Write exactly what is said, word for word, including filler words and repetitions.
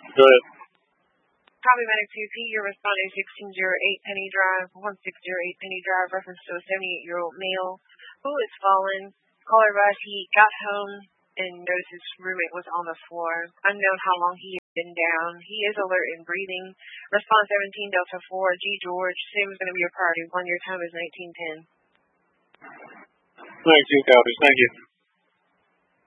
Go ahead. Copy Medic two P, you're responding sixteen oh eight Penny Drive, one six oh eight Penny Drive, reference to a seventy-eight-year-old male who has fallen. Caller advised he got home and noticed his roommate was on the floor. Unknown how long he had been down. He is alert and breathing. Response seventeen Delta four, G George. Same is going to be a priority. One, your time is nineteen ten. Thank you, copies. Thank you.